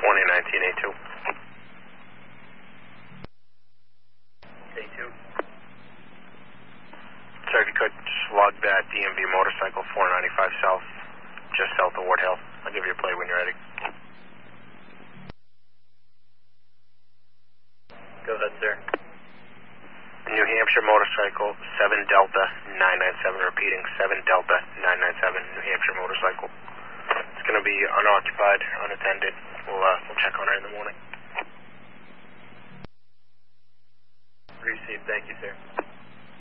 2019 A2. A2. Sir, if you could just log that DMV motorcycle 495 south, just south of Ward Hill. I'll give you a play when you're ready. Go ahead, sir. New Hampshire motorcycle 7 Delta 997, repeating 7 Delta 997, New Hampshire motorcycle. It's going to be unoccupied, unattended. We'll check on her in the morning. Received. Thank you, sir.